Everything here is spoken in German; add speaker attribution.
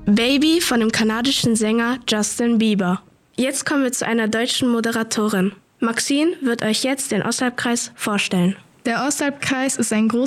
Speaker 1: Baby von dem kanadischen Sänger Justin Bieber. Jetzt kommen wir zu einer deutschen Moderatorin. Maxine wird euch jetzt den Ostalbkreis vorstellen.
Speaker 2: Der Ostalbkreis ist ein